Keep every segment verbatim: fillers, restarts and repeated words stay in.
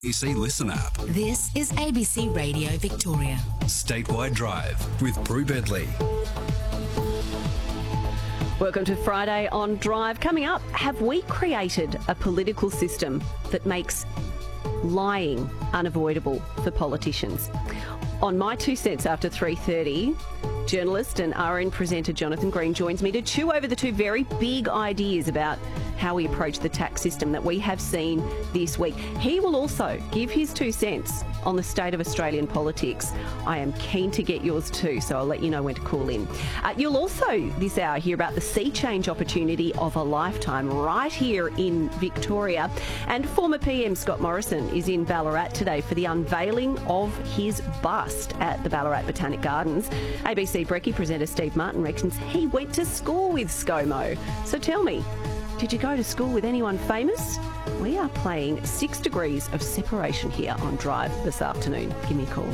A B C Listen app. This is A B C Radio Victoria. Statewide Drive with Prue Bentley. Welcome to Friday on Drive. Coming up, have we created a political system that makes lying unavoidable for politicians? On My Two Cents after three thirty, journalist and R N presenter Jonathan Green joins me to chew over the two very big ideas about how we approach the tax system that we have seen this week. He will also give his two cents on the state of Australian politics. I am keen to get yours too, so I'll let you know when to call in. Uh, you'll also, this hour, hear about the sea change opportunity of a lifetime right here in Victoria. And former P M Scott Morrison is in Ballarat today for the unveiling of his bust at the Ballarat Botanic Gardens. A B C Brekkie presenter Steve Martin reckons he went to school with ScoMo. So tell me, did you go to school with anyone famous? We are playing Six Degrees of Separation here on Drive this afternoon. Give me a call.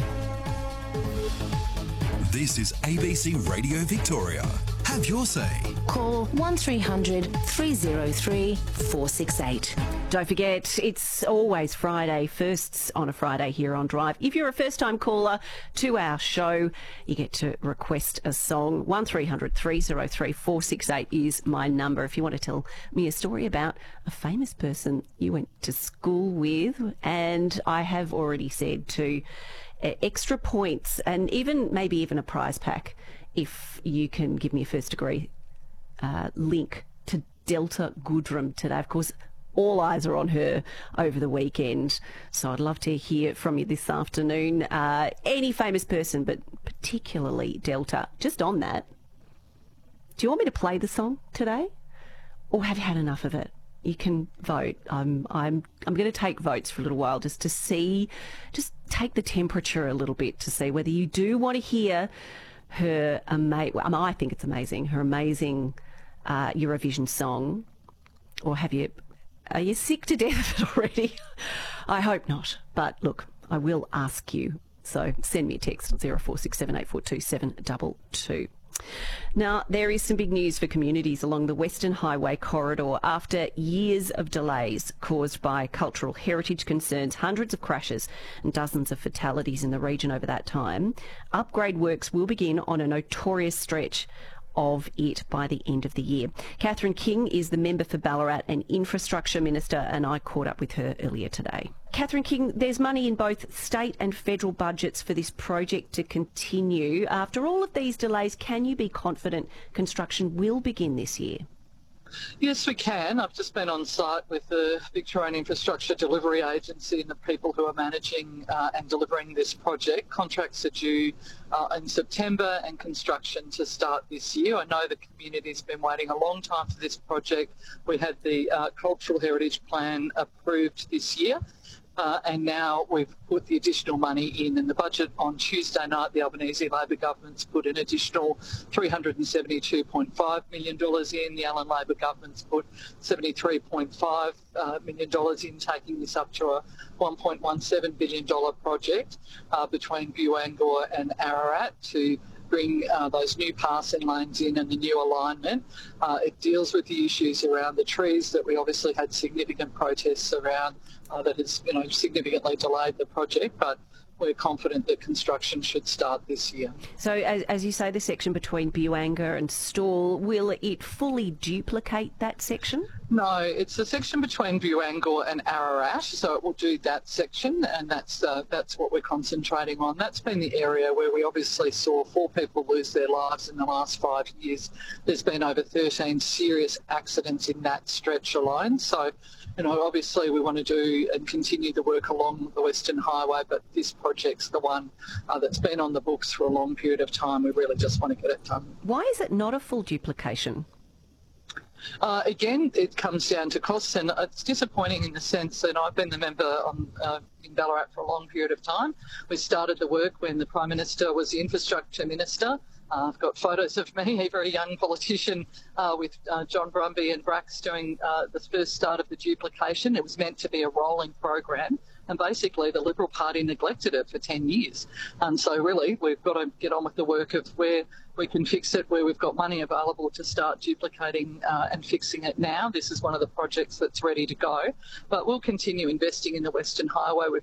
This is A B C Radio Victoria. Have your say. Call one three hundred three oh three four six eight. Don't forget, it's always Friday, firsts on a Friday here on Drive. If you're a first-time caller to our show, you get to request a song. one three hundred three oh three four six eight is my number. If you want to tell me a story about a famous person you went to school with, and I have already said to uh, extra points and even maybe even a prize pack if you can give me a first degree uh, link to Delta Goodrem today. Of course, all eyes are on her over the weekend, so I'd love to hear from you this afternoon. Uh, any famous person, but particularly Delta. Just on that, do you want me to play the song today, or have you had enough of it? You can vote. I'm I'm I'm going to take votes for a little while just to see, just take the temperature a little bit to see whether you do want to hear her amazing. Well, I think it's amazing. Her amazing uh, Eurovision song, or have you? Are you sick to death of it already? I hope not. But look, I will ask you. So send me a text on zero four six seven eight four two seven two two. Now, there is some big news for communities along the Western Highway corridor after years of delays caused by cultural heritage concerns, hundreds of crashes and dozens of fatalities in the region over that time. Upgrade works will begin on a notorious stretch of it by the end of the year. Catherine King is the member for Ballarat and Infrastructure Minister, and I caught up with her earlier today. Catherine King, there's money in both state and federal budgets for this project to continue. After all of these delays, can you be confident construction will begin this year? Yes, we can. I've just been on site with the Victorian Infrastructure Delivery Agency and the people who are managing uh, and delivering this project. Contracts are due uh, in September and construction to start this year. I know the community's been waiting a long time for this project. We had the uh, Cultural Heritage Plan approved this year. Uh, and now we've put the additional money in. In the budget on Tuesday night, the Albanese Labor government's put an additional three hundred seventy-two point five million dollars in. The Allan Labor government's put seventy-three point five uh, million dollars in, taking this up to a one point one seven billion dollars project uh, between Buangor and Ararat to bring uh, those new passing lanes in and the new alignment. Uh, it deals with the issues around the trees that we obviously had significant protests around uh, that has, you know, significantly delayed the project, but we're confident that construction should start this year. So, as, as you say, the section between Buangor and Stawell, will it fully duplicate that section? No, it's the section between Buangor and Ararat, so it will do that section, and that's uh, that's what we're concentrating on. That's been the area where we obviously saw four people lose their lives in the last five years. There's been over thirteen serious accidents in that stretch alone. So, you know, obviously we want to do and continue the work along the Western Highway, but this project's the one uh, that's been on the books for a long period of time. We really just want to get it done. Why is it not a full duplication? Uh, again, it comes down to costs, and it's disappointing in the sense that I've been the member on, uh, in Ballarat for a long period of time. We started the work when the Prime Minister was the Infrastructure Minister. Uh, I've got photos of me, a very young politician, uh, with uh, John Brumby and Brax doing uh, the first start of the duplication. It was meant to be a rolling program, and basically the Liberal Party neglected it for ten years. And so really we've got to get on with the work of where we can fix it, where we've got money available to start duplicating uh, and fixing it now. This is one of the projects that's ready to go. But we'll continue investing in the Western Highway. We've